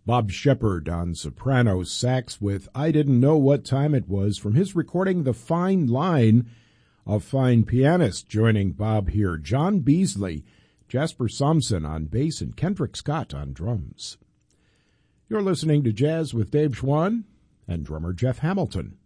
Bob Shepard on soprano sax with I Didn't Know What Time It Was from his recording The Fine Line, a fine pianist joining Bob here. John Beasley, Jasper Somson on bass, and Kendrick Scott on drums. You're listening to Jazz with Dave Schwann and drummer Jeff Hamilton.